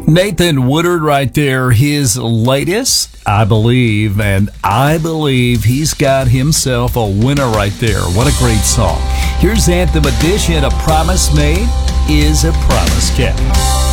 Nathan Woodard right there, his latest, I believe, and I believe he's got himself a winner right there. What a great song. Here's Anthem Edition, A Promise Made is a Promise Kept.